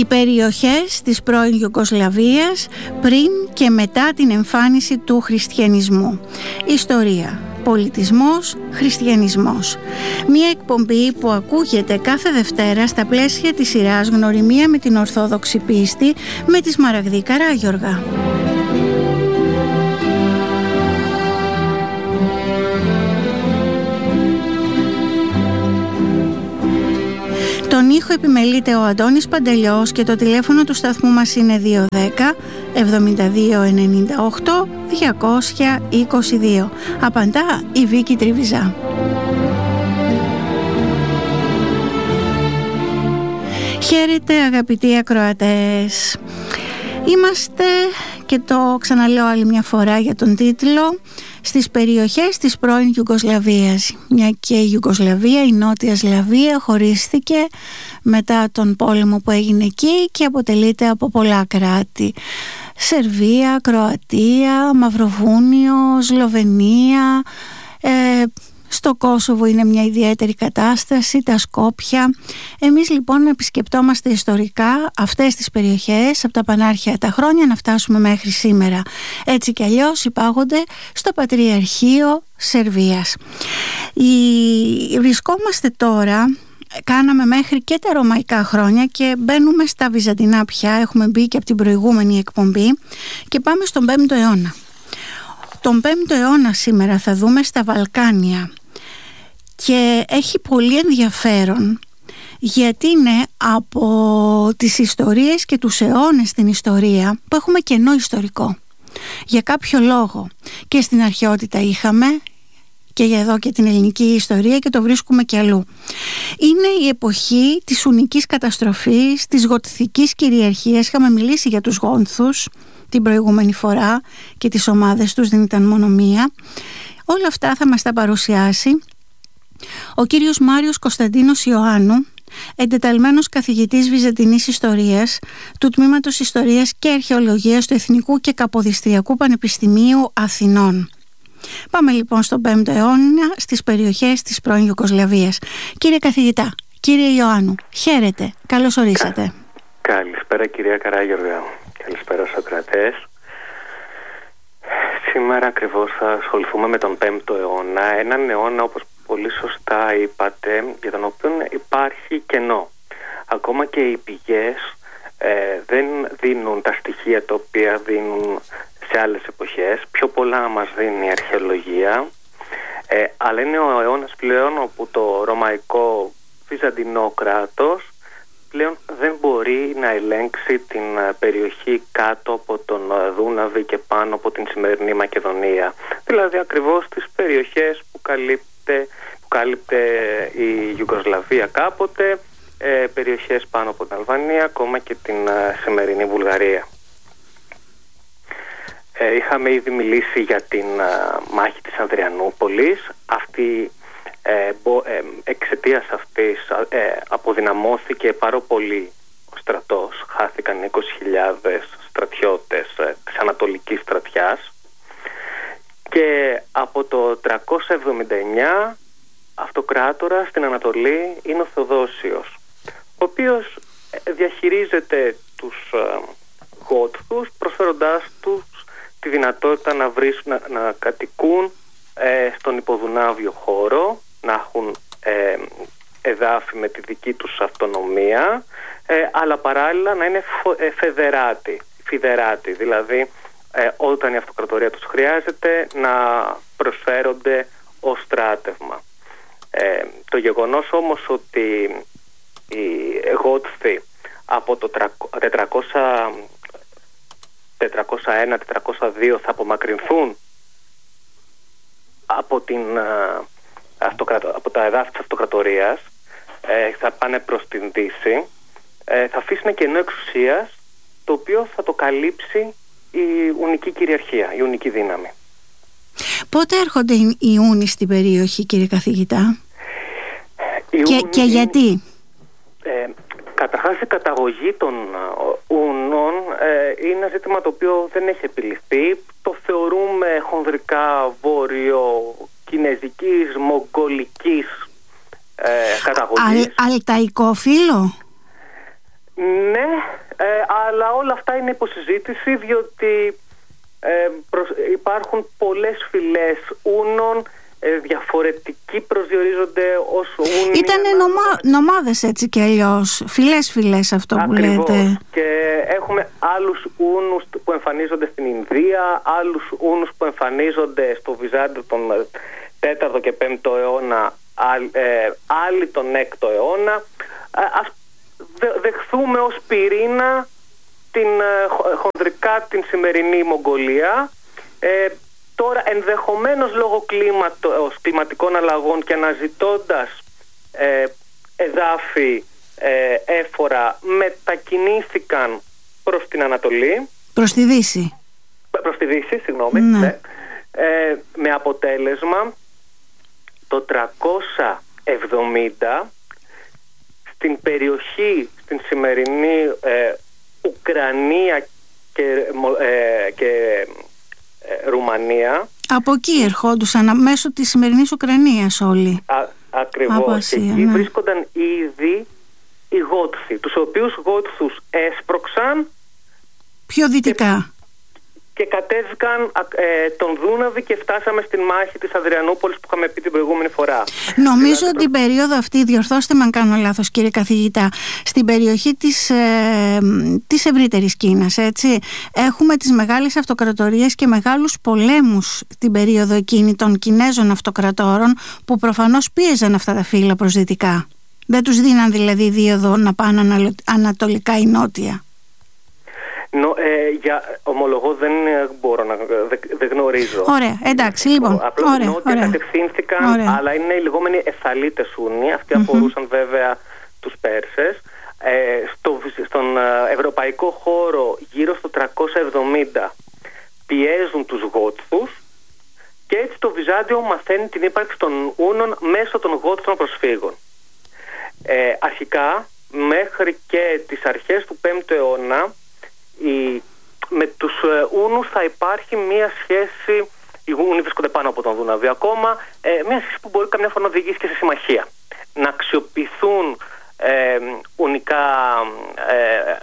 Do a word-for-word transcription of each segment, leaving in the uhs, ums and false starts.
Οι περιοχές της πρώην Ιουγκοσλαβίας πριν και μετά την εμφάνιση του χριστιανισμού. Ιστορία, πολιτισμός, χριστιανισμός. Μία εκπομπή που ακούγεται κάθε Δευτέρα στα πλαίσια της σειράς Γνωριμία με την Ορθόδοξη Πίστη με τη Σμαραγδή Καράγιοργα. Τον ήχο επιμελείται ο Αντώνης Παντελιός και το τηλέφωνο του σταθμού μας είναι δύο ένα μηδέν εβδομήντα δύο ενενήντα οκτώ διακόσια είκοσι δύο. Απαντά η Βίκη Τριβιζά. Χαίρετε αγαπητοί ακροατές. Είμαστε, και το ξαναλέω άλλη μια φορά για τον τίτλο, στις περιοχές της πρώην Ιουγκοσλαβίας. Μια και η Ιουγκοσλαβία, η Νότια Σλαβία, χωρίστηκε μετά τον πόλεμο που έγινε εκεί και αποτελείται από πολλά κράτη. Σερβία, Κροατία, Μαυροβούνιο, Σλοβενία, ε, στο Κόσοβο είναι μια ιδιαίτερη κατάσταση, τα Σκόπια. Εμείς λοιπόν επισκεπτόμαστε ιστορικά αυτές τις περιοχές από τα πανάρχια τα χρόνια να φτάσουμε μέχρι σήμερα. Έτσι κι αλλιώς υπάγονται στο Πατριαρχείο Σερβίας. Η... Βρισκόμαστε τώρα, κάναμε μέχρι και τα ρωμαϊκά χρόνια και μπαίνουμε στα βυζαντινά πια, έχουμε μπει και από την προηγούμενη εκπομπή και πάμε στον πέμπτο αιώνα. Τον πέμπτο αιώνα σήμερα θα δούμε στα Βαλκάνια και έχει πολύ ενδιαφέρον γιατί είναι από τις ιστορίες και τους αιώνες στην ιστορία που έχουμε κενό ιστορικό. Για κάποιο λόγο και στην αρχαιότητα είχαμε και για εδώ και την ελληνική ιστορία και το βρίσκουμε και αλλού. Είναι η εποχή της ουνικής καταστροφής, της γοτθικής κυριαρχίας. Είχαμε μιλήσει για τους Γόνθους την προηγούμενη φορά και τις ομάδες τους, δεν ήταν μόνο μία. Όλα αυτά θα μας τα παρουσιάσει ο κύριος Μάριος Κωνσταντίνος Ιωάννου, εντεταλμένος καθηγητής Βυζαντινής Ιστορίας του Τμήματος Ιστορίας και Αρχαιολογίας του Εθνικού και Καποδιστριακού Πανεπιστημίου Αθηνών. Πάμε λοιπόν στον πέμπτο αιώνα στις περιοχές της πρώην Ιουγκοσλαβίας. Κύριε καθηγητά, κύριε Ιωάννου, χαίρετε, καλώς ορίσατε. Καλησπέρα κυρία Καράγιοργα, καλησπέρα στους ακροατές. Σήμερα ακριβώς θα ασχοληθούμε με τον πέμπτο αιώνα, έναν αιώνα όπως πολύ σωστά είπατε, για τον οποίο υπάρχει κενό. Ακόμα και οι πηγές ε, δεν δίνουν τα στοιχεία τα οποία δίνουν σε άλλες εποχές. Πιο πολλά μας δίνει η αρχαιολογία, ε, αλλά είναι ο αιώνας πλέον όπου το ρωμαϊκό βυζαντινό κράτος πλέον δεν μπορεί να ελέγξει την περιοχή κάτω από τον Δούναβη και πάνω από την σημερινή Μακεδονία. Δηλαδή ακριβώς τις περιοχές που καλύπτε, που κάλυπτε η Ιουγκοσλαβία κάποτε, ε, περιοχές πάνω από την Αλβανία, ακόμα και την ε, σημερινή Βουλγαρία. Ε, είχαμε ήδη μιλήσει για την ε, μάχη της Ανδριανούπολης. Αυτή Ε, μπο, ε, εξαιτίας αυτής ε, αποδυναμώθηκε πάρα πολύ ο στρατός. Χάθηκαν είκοσι χιλιάδες στρατιώτες ε, της Ανατολικής Στρατιάς και από το τριακόσια εβδομήντα εννιά αυτοκράτορας στην Ανατολή είναι ο Θεοδόσιος, ο οποίος διαχειρίζεται τους ε, Γότθους προσφέροντάς τους τη δυνατότητα να, βρίσουν, να, να κατοικούν ε, στον υποδουνάβιο χώρο, να έχουν ε, εδάφη με τη δική τους αυτονομία, ε, αλλά παράλληλα να είναι φο, ε, φεδεράτη, φιδεράτη, δηλαδή ε, όταν η αυτοκρατορία τους χρειάζεται να προσφέρονται ως στράτευμα. Ε, το γεγονός όμως ότι οι Γότθοι από το τετρακόσια ένα τετρακόσια δύο θα απομακρυνθούν από, την, από τα εδάφη της αυτοκρατορίας, ε, θα πάνε προς την Δύση, ε, θα αφήσουν κενό εξουσίας, το οποίο θα το καλύψει η ουνική κυριαρχία, η ουνική δύναμη. Πότε έρχονται οι Ούνοι στην περιοχή, κύριε καθηγητά, οι και, Ούνοι, και γιατί? Ε, καταρχάς η καταγωγή των Ούνων ε, είναι ένα ζήτημα το οποίο δεν έχει επιληθεί. Το θεωρούμε χονδρικά βόρειο-κινέζικης, μογγολικής ε, καταγωγής. Αλ, αλταϊκό φύλλο? Ναι, ε, αλλά όλα αυτά είναι υποσυζήτηση, διότι ε, προς, υπάρχουν πολλές φυλές Ούνων, ε, διαφορετικοί προσδιορίζονται ως Ούνοι. Ήτανε νομα, νομάδες έτσι κι αλλιώς, φυλές φυλές αυτό που Ακριβώς. λέτε. Και έχουμε άλλους Ούνους που εμφανίζονται στην Ινδία, άλλους Ούνους που εμφανίζονται στο Βυζάντιο τον τέταρτο και πέμπτο αιώνα, ε, άλλοι τον έκτο αιώνα. Ε, ας δεχθούμε ως πυρήνα την, ε, χονδρικά την σημερινή Μογγολία. Ε, τώρα ενδεχομένως λόγω κλίματος, κλιματικών αλλαγών και αναζητώντας ε, εδάφη, ε, έφορα, μετακινήθηκαν προς την Ανατολή. Προς τη Δύση. Προς τη Δύση, συγγνώμη. Ναι. Ναι. Ε, με αποτέλεσμα το τριακόσια εβδομήντα στην περιοχή, στην σημερινή ε, Ουκρανία και, ε, και ε, Ρουμανία. Από εκεί ερχόντουσαν μέσω της σημερινής Ουκρανίας όλοι. Α, ακριβώς. Ασία, εκεί ναι. βρίσκονταν ήδη οι Γότθοι, τους οποίους Γότθους έσπρωξαν πιο δυτικά. Και κατέβηκαν ε, τον Δούναβη και φτάσαμε στην μάχη της Αδριανούπολης που είχαμε πει την προηγούμενη φορά. Νομίζω δηλαδή, την περίοδο αυτή, διορθώστε με αν κάνω λάθος κύριε καθηγητά, στην περιοχή της, ε, της ευρύτερης Κίνας, έτσι, έχουμε τις μεγάλες αυτοκρατορίες και μεγάλους πολέμους την περίοδο εκείνη των Κινέζων αυτοκρατόρων που προφανώς πίεζαν αυτά τα φύλλα προς δυτικά. Δεν τους δίναν δηλαδή δίωδο να πάνε ανατολικά ή νότια. Νο, ε, για ομολογώ δεν μπορώ να δεν, δεν γνωρίζω. Ωραία, εντάξει, λοιπόν. Απλώς νότια κατευθύνθηκαν, ωραία. Αλλά είναι οι λεγόμενοι Εθαλίτες Ούνοι. Αυτοί mm-hmm. αφορούσαν βέβαια τους Πέρσες. Ε, στο, στον ευρωπαϊκό χώρο γύρω στο τριακόσια εβδομήντα πιέζουν τους Γότθους και έτσι το Βυζάντιο μαθαίνει την ύπαρξη των Ούνων μέσω των Γότθων προσφύγων. Ε, αρχικά μέχρι και τις αρχές του πέμπτου αιώνα η, με τους ε, Ούνους θα υπάρχει μία σχέση, οι Ούνοι βρίσκονται πάνω από τον Δούναβη ακόμα, ε, μία σχέση που μπορεί καμιά φορά να οδηγήσει και σε συμμαχία. Να αξιοποιηθούν ε, ουνικά ε,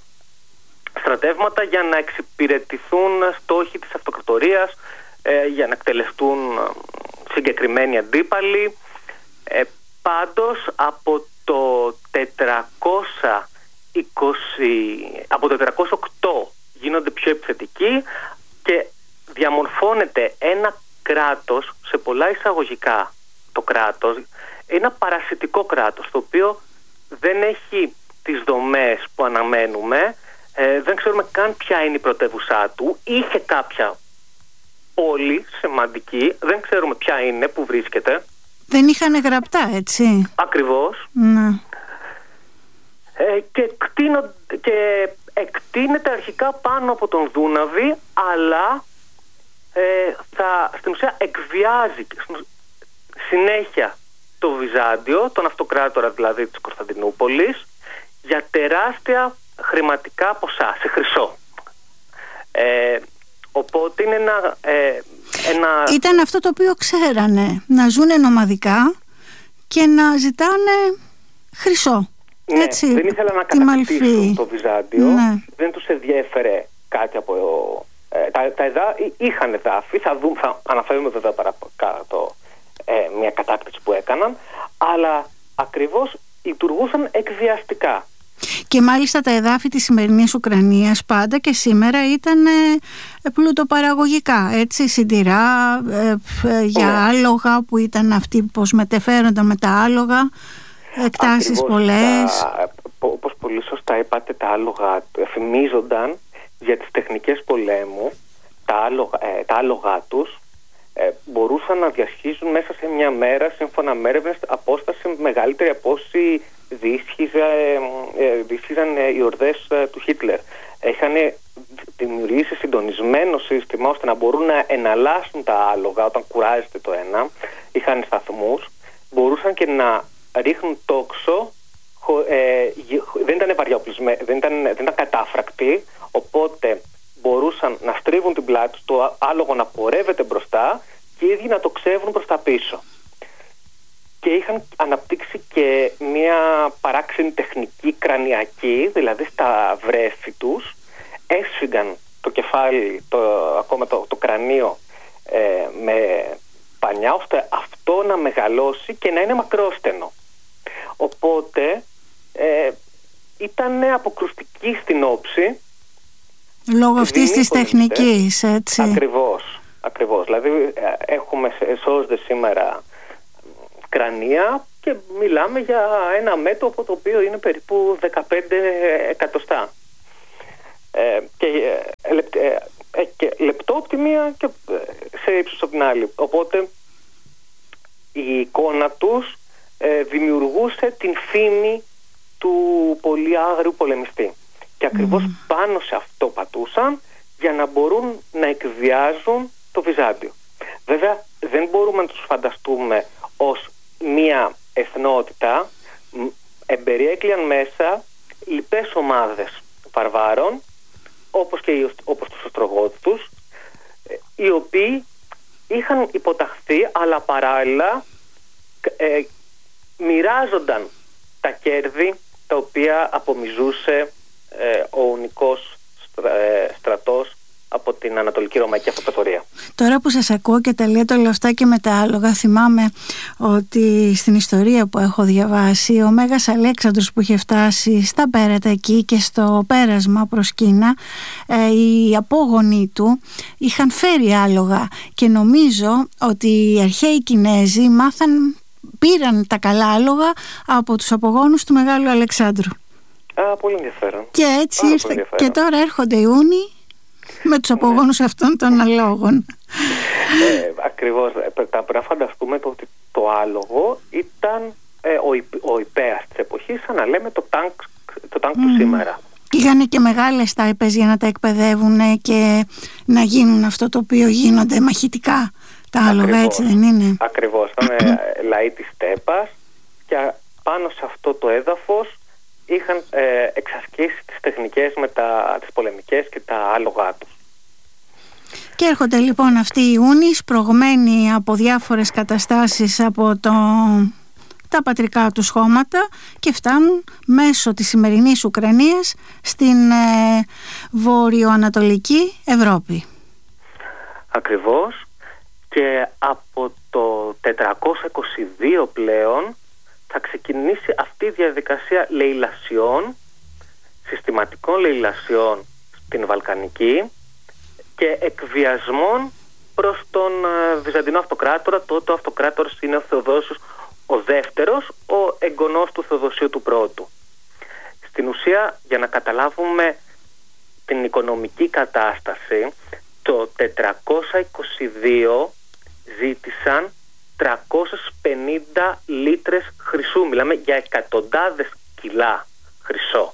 στρατεύματα για να εξυπηρετηθούν στόχοι της αυτοκρατορίας, ε, για να εκτελεστούν συγκεκριμένοι αντίπαλοι. Ε, πάντως από το τετρακόσια είκοσι, από το τετρακόσια οκτώ γίνονται πιο επιθετικοί και διαμορφώνεται ένα κράτος, σε πολλά εισαγωγικά το κράτος, ένα παρασιτικό κράτος το οποίο δεν έχει τις δομές που αναμένουμε, ε, δεν ξέρουμε καν ποια είναι η πρωτεύουσά του, είχε κάποια πόλη σημαντική, δεν ξέρουμε ποια είναι, που βρίσκεται. Δεν είχαν γραπτά, έτσι. Ακριβώς. Ναι. Ε, και, κτίνο, και εκτείνεται αρχικά πάνω από τον Δούναβη, αλλά ε, θα, στην ουσία εκβιάζει συνέχεια το Βυζάντιο, τον αυτοκράτορα δηλαδή της Κωνσταντινούπολης, για τεράστια χρηματικά ποσά, σε χρυσό. Ε, οπότε είναι ένα, ε, ένα... Ήταν αυτό το οποίο ξέρανε, να ζουνε νομαδικά και να ζητάνε χρυσό. Ναι, έτσι, δεν ήθελαν να κατακτήσουν το Βυζάντιο, ναι. Δεν τους ενδιέφερε κάτι από... Ε, τα, τα εδά, είχαν εδάφη, θα, δούμε, θα αναφέρουμε βέβαια παρακάτω ε, μια κατάκτηση που έκαναν, αλλά ακριβώς λειτουργούσαν εκβιαστικά. Και μάλιστα τα εδάφη της σημερινής Ουκρανίας πάντα και σήμερα ήταν ε, πλουτοπαραγωγικά, έτσι, σιτηρά, ε, ε, για ναι. άλογα που ήταν αυτοί πως μετεφέρονταν με τα άλογα, εκτάσεις ακριβώς, πολλές. Τα, όπως πολύ σωστά είπατε, τα άλογα φημίζονταν για τις τεχνικές πολέμου, τα άλογα, ε, τα άλογα τους ε, μπορούσαν να διασχίζουν μέσα σε μια μέρα, σύμφωνα με έρευνες, απόσταση μεγαλύτερη από όσοι διέσχιζαν ε, οι ορδές ε, του Χίτλερ. Είχαν δημιουργήσει συντονισμένο σύστημα ώστε να μπορούν να εναλλάσσουν τα άλογα όταν κουράζεται το ένα. Είχαν σταθμούς, μπορούσαν και να ρίχνουν τόξο, ε, δεν ήταν βαριόπλισμε, δεν ήταν, δεν ήταν κατάφρακτοι, οπότε μπορούσαν να στρίβουν την πλάτη, το άλογο να πορεύεται μπροστά και οι ίδιοι να το ξεύουν προς τα πίσω. και είχαν αναπτύξει και μια παράξενη τεχνική κρανιακή, δηλαδή στα βρέφη τους έσφυγαν το κεφάλι, το, ακόμα το, το κρανίο ε, με πανιά, ώστε αυτό να μεγαλώσει και να είναι μακρόστενο. Οπότε ε, ήταν αποκρουστική στην όψη. Λόγω αυτής της τεχνικής, έτσι. Ακριβώς, ακριβώς. Δηλαδή έχουμε, σώζονται σήμερα κρανία και μιλάμε για ένα μέτωπο το οποίο είναι περίπου δεκαπέντε εκατοστά. Ε, και, ε, λεπ, ε, ε, και λεπτό από τη μία και σε ύψος από την άλλη. Οπότε η εικόνα τους ε, δημιουργούσε την φήμη του πολύ άγριου πολεμιστή. Και ακριβώς mm. πάνω σε αυτό πατούσαν για να μπορούν να εκβιάζουν το Βυζάντιο. Βέβαια δεν μπορούμε να τους φανταστούμε ως μία εθνότητα. Εμπεριέκλειαν μέσα λοιπές ομάδες βαρβάρων, όπως και οι, όπως τους Οστρογότους, οι οποίοι είχαν υποταχθεί, αλλά παράλληλα ε, μοιράζονταν τα κέρδη τα οποία απομιζούσε ε, ο Ουνικός στρα, ε, στρατός από την Ανατολική Ρωμαϊκή Αυτοκρατορία. Τώρα που σας ακούω και τα λέτε όλα αυτά και με τα άλογα, θυμάμαι ότι στην ιστορία που έχω διαβάσει, ο Μέγας Αλέξανδρος που είχε φτάσει στα πέρατα εκεί και στο πέρασμα προς Κίνα, ε, οι απόγονοι του είχαν φέρει άλογα και νομίζω ότι οι αρχαίοι Κινέζοι μάθαν, πήραν τα καλά άλογα από τους απογόνους του Μεγάλου Αλεξάνδρου. Α, πολύ ενδιαφέρον. Και έτσι ήρθε, και τώρα έρχονται οι Ούνοι με τους απογόνους αυτών των αλόγων. Ε, ακριβώς. Πρέπει να φανταστούμε το ότι το άλογο ήταν ε, ο, ο υπέας της εποχής, σαν να λέμε το τάγκ, το τάγκ mm. του σήμερα. Είχαν και μεγάλες τάιπες για να τα εκπαιδεύουν και να γίνουν αυτό το οποίο γίνονται μαχητικά τα άλογα, έτσι δεν είναι? Ακριβώς. Ήταν λαοί της στέπας και πάνω σε αυτό το έδαφος είχαν ε, εξασκήσει τις τεχνικές με τα, τις πολεμικές και τα άλογά τους. Και έρχονται λοιπόν αυτοί οι Ούνοι σπρωγμένοι από διάφορες καταστάσεις από το, τα πατρικά τους χώματα και φτάνουν μέσω της σημερινής Ουκρανίας στην ε, βορειοανατολική Ευρώπη. Ακριβώς. Και από το τετρακόσια είκοσι δύο πλέον θα ξεκινήσει αυτή η διαδικασία λαιλασιών, συστηματικών λαιλασιών στην Βαλκανική και εκβιασμών προς τον Βυζαντινό Αυτοκράτορα. Τότε ο Αυτοκράτορας είναι ο Θεοδόσιος ο δεύτερος, ο εγγονός του Θεοδοσίου του πρώτου. Στην ουσία, για να καταλάβουμε την οικονομική κατάσταση, το τετρακόσια είκοσι δύο ζήτησαν τριακόσιες πενήντα λίτρες χρυσού. Μιλάμε για εκατοντάδες κιλά χρυσό.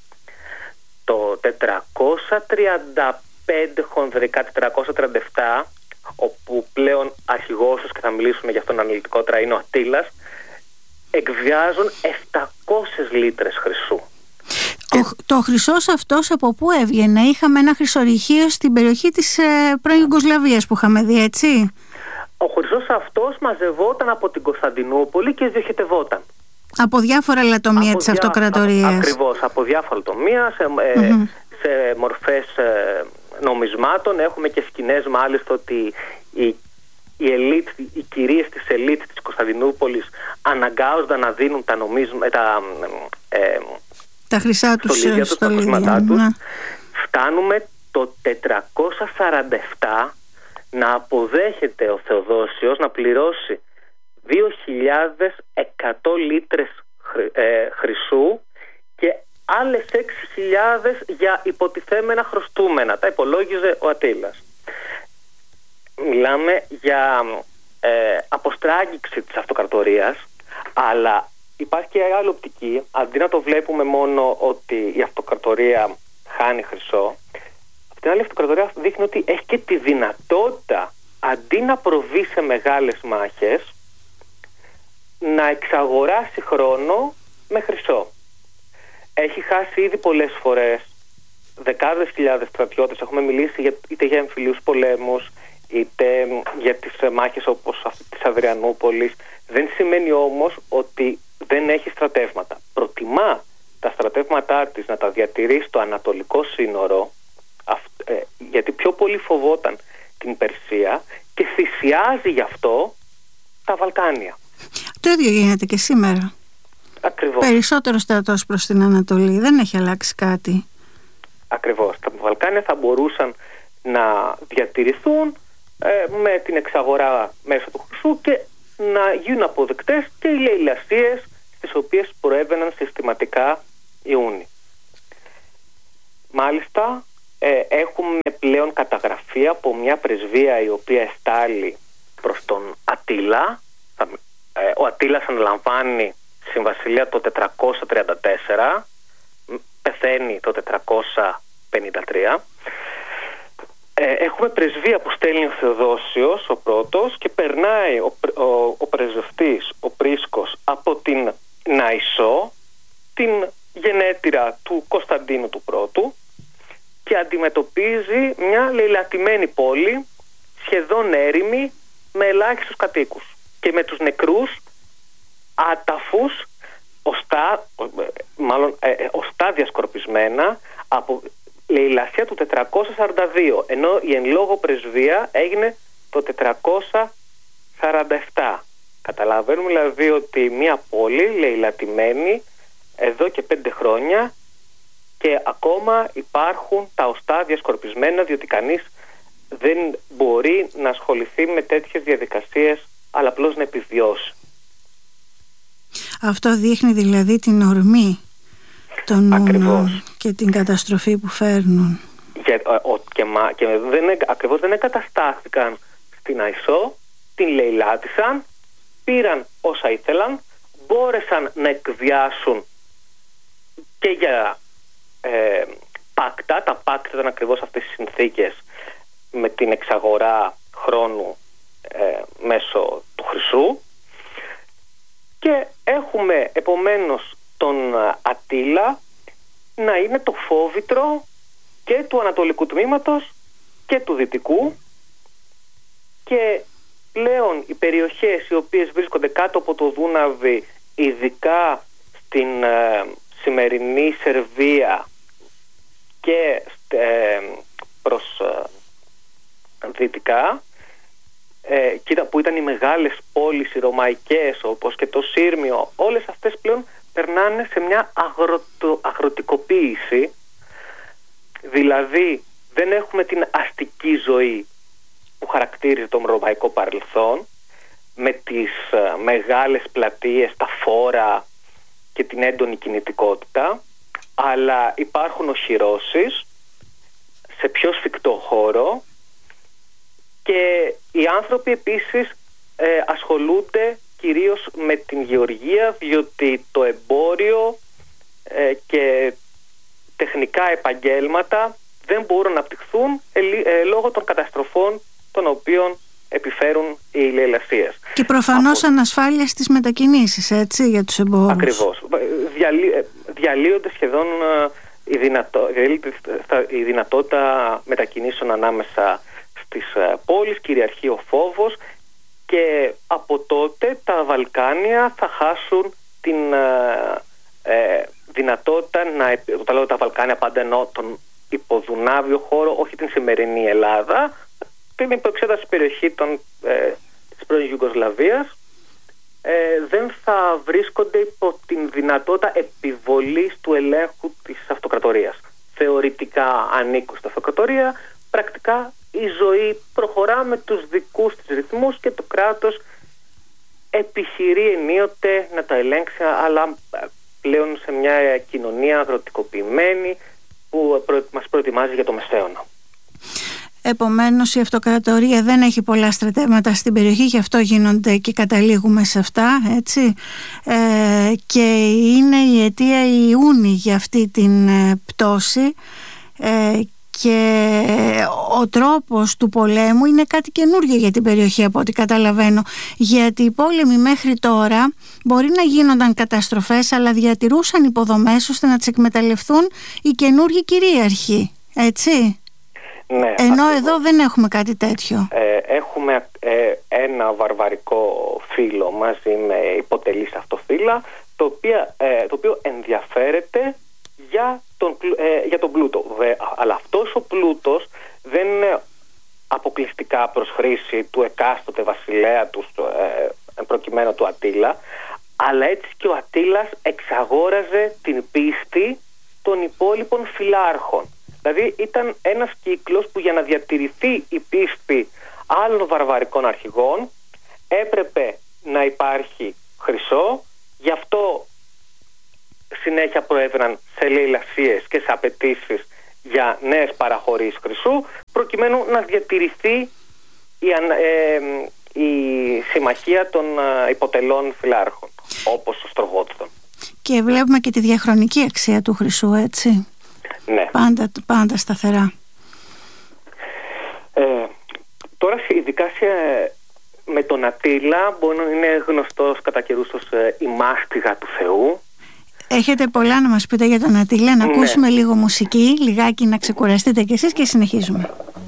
Το τετρακόσια τριάντα πέντε χονδρικά, τετρακόσια τριάντα επτά, όπου πλέον αρχηγός τους, και θα μιλήσουμε για αυτόν αναλυτικότερα, είναι ο Αττήλας, εκβιάζουν επτακόσιες λίτρες χρυσού. Ο, το χρυσός αυτός από πού έβγαινε? Είχαμε ένα χρυσορυχείο στην περιοχή της ε, πρώην Ιουγκοσλαβίας που είχαμε δει, έτσι? Ο χρυσός αυτός μαζευόταν από την Κωνσταντινούπολη και διοχετευόταν. Από διάφορα λατομεία από της διά... Αυτοκρατορίας. Ακριβώς, από διάφορα λατομεία, σε, mm-hmm. ε, σε μορφές ε, νομισμάτων. Έχουμε και σκηνές μάλιστα ότι οι, οι, ελίτ, οι κυρίες της ελίτ της Κωνσταντινούπολης αναγκάζονταν να δίνουν τα νομίσματα, τα, ε, τα χρυσά τους στολίδια τους, τα τους. Ναι. Φτάνουμε το τετρακόσια σαράντα επτά να αποδέχεται ο Θεοδόσιος να πληρώσει δύο χιλιάδες εκατό λίτρες ε, χρυσού και άλλες έξι χιλιάδες για υποτιθέμενα χρωστούμενα. Τα υπολόγιζε ο Αττήλας. Μιλάμε για ε, αποστράγγιξη της αυτοκρατορίας, αλλά υπάρχει και άλλη οπτική. Αντί να το βλέπουμε μόνο ότι η αυτοκρατορία χάνει χρυσό, την άλλη αυτοκρατορία δείχνει ότι έχει και τη δυνατότητα, αντί να προβεί σε μεγάλες μάχες, να εξαγοράσει χρόνο με χρυσό. Έχει χάσει ήδη πολλές φορές δεκάδες χιλιάδες στρατιώτες. Έχουμε μιλήσει για, είτε για εμφυλίους πολέμους, είτε για τις μάχες όπως αυτή της Αδριανούπολης. Δεν σημαίνει όμως ότι δεν έχει στρατεύματα. Προτιμά τα στρατεύματά της να τα διατηρεί στο ανατολικό σύνορο, γιατί πιο πολύ φοβόταν την Περσία και θυσιάζει γι' αυτό τα Βαλκάνια. Το ίδιο γίνεται και σήμερα. Ακριβώς. Περισσότερο στρατός προς την Ανατολή, δεν έχει αλλάξει κάτι. Ακριβώς. Τα Βαλκάνια θα μπορούσαν να διατηρηθούν ε, με την εξαγορά μέσω του χρυσού και να γίνουν αποδεκτές και οι λαιλασίες στις οποίες προέβαιναν συστηματικά οι Ούνοι. Μάλιστα ε, έχουμε πλέον καταγραφή από μια πρεσβεία η οποία εστάλει προς τον Ατήλα. Ε, ο Ατήλας αναλαμβάνει στην Βασιλεία το τετρακόσια τριάντα τέσσερα, πεθαίνει το τετρακόσια πενήντα τρία. Ε, έχουμε πρεσβεία που στέλνει ο Θεοδόσιος ο πρώτος και περνάει ο, ο, ο πρεσβευτής, ο Πρίσκος, από την Ναϊσό, την γενέτειρα του Κωνσταντίνου του Πρώτου, και αντιμετωπίζει μια λαιλατημένη πόλη, σχεδόν έρημη, με ελάχιστους κατοίκους και με τους νεκρούς άταφους, οστά, μάλλον ε, οστά διασκορπισμένα από λαιλασία του τετρακόσια σαράντα δύο, ενώ η εν λόγω πρεσβεία έγινε το τετρακόσια σαράντα επτά. Καταλαβαίνουμε δηλαδή ότι μια πόλη λαιλατημένη εδώ και πέντε χρόνια και ακόμα υπάρχουν τα οστά διασκορπισμένα, διότι κανείς δεν μπορεί να ασχοληθεί με τέτοιες διαδικασίες, αλλά απλώς να επιβιώσει. Αυτό δείχνει δηλαδή την ορμή των Ούνων και την καταστροφή που φέρνουν. Και, ο, και, μα, και δεν, ακριβώς δεν εγκαταστάθηκαν στην Αϊσό, την λαιλάτισαν, πήραν όσα ήθελαν, μπόρεσαν να εκβιάσουν και για ε, πάκτα. Τα πάκτα ήταν ακριβώς αυτές τις συνθήκες με την εξαγορά χρόνου ε, μέσω του χρυσού, και έχουμε επομένως τον Ατήλα να είναι το φόβητρο και του ανατολικού τμήματος και του δυτικού, και πλέον οι περιοχές οι οποίες βρίσκονται κάτω από το Δούναβι, ειδικά στην ε, σημερινή Σερβία και ε, προς ε, δυτικά, ε, που ήταν οι μεγάλες πόλεις οι ρωμαϊκές όπως και το Σύρμιο, όλες αυτές πλέον περνάνε σε μια αγροτο, αγροτικοποίηση, δηλαδή δεν έχουμε την αστική ζωή που χαρακτήριζε το ρωμαϊκό παρελθόν, με τις ε, μεγάλες πλατείες, τα φόρα και την έντονη κινητικότητα, αλλά υπάρχουν οχυρώσεις σε πιο σφιχτό χώρο, και οι άνθρωποι επίσης ε, ασχολούνται κυρίως με την γεωργία, διότι το εμπόριο ε, και τεχνικά επαγγέλματα δεν μπορούν να απτυχθούν ε, ε, λόγω των καταστροφών των οποίων επιφέρουν οι λαιλασίες. Και προφανώς Από... ανασφάλεια στις μετακινήσεις, έτσι, για τους εμπόρους. Ακριβώς. Διαλύ... Διαλύονται σχεδόν η, δυνατό... η δυνατότητα μετακινήσεων ανάμεσα στις πόλεις, κυριαρχεί ο φόβος, και από τότε τα Βαλκάνια θα χάσουν την ε, δυνατότητα να... Όταν λέω τα Βαλκάνια πάντα εννοώ τον υποδουνάβιο χώρο, όχι την σημερινή Ελλάδα, την υποεξέταση περιοχή των, ε, της πρώην Ιουγκοσλαβίας, ε, δεν θα βρίσκονται υπό την δυνατότητα επιβολής του ελέγχου της αυτοκρατορίας. Θεωρητικά ανήκουν στην αυτοκρατορία, πρακτικά η ζωή προχωρά με τους δικούς της ρυθμούς και το κράτος επιχειρεί ενίοτε να τα ελέγξει, αλλά πλέον σε μια κοινωνία αγροτικοποιημένη που μας προετοιμάζει για το Μεσαίωνα. Επομένως η αυτοκρατορία δεν έχει πολλά στρατεύματα στην περιοχή, γι' αυτό γίνονται και καταλήγουμε σε αυτά, έτσι. Ε, και είναι η αιτία η Ούνη για αυτή την ε, πτώση, ε, και ο τρόπος του πολέμου είναι κάτι καινούργιο για την περιοχή από ό,τι καταλαβαίνω, γιατί οι πόλεμοι μέχρι τώρα μπορεί να γίνονταν καταστροφές, αλλά διατηρούσαν υποδομές ώστε να τις εκμεταλλευτούν οι καινούργιοι κυρίαρχοι, έτσι. Ναι, ενώ ακριβώς. εδώ δεν έχουμε κάτι τέτοιο. Ε, έχουμε ε, ένα βαρβαρικό φύλλο μαζί με υποτελείς αυτοφύλλα, το οποίο, ε, το οποίο ενδιαφέρεται για τον, ε, για τον πλούτο. Βε, αλλά αυτός ο πλούτος δεν είναι αποκλειστικά προς χρήση του εκάστοτε βασιλέα του, ε, προκειμένου του Ατήλα, αλλά έτσι και ο Ατήλας εξαγόραζε την πίστη των υπόλοιπων φυλάρχων. Δηλαδή ήταν ένας κύκλος που για να διατηρηθεί η πίστη άλλων βαρβαρικών αρχηγών έπρεπε να υπάρχει χρυσό, γι' αυτό συνέχεια προέβαιναν σε λαιλασίες και σε απαιτήσεις για νέες παραχωρήσεις χρυσού, προκειμένου να διατηρηθεί η, ε, η συμμαχία των ε, υποτελών φυλάρχων, όπως ο Στρογότστον. Και βλέπουμε και τη διαχρονική αξία του χρυσού, έτσι. Ναι. Πάντα, πάντα σταθερά. Ε, τώρα, ειδικά σε, με τον Ατήλα, μπορεί να είναι γνωστός κατά καιρούς ως ε, η μάστιγα του Θεού. Έχετε πολλά να μας πείτε για τον Ατήλα, να ναι. ακούσουμε λίγο μουσική, λιγάκι να ξεκουραστείτε κι εσείς και συνεχίζουμε.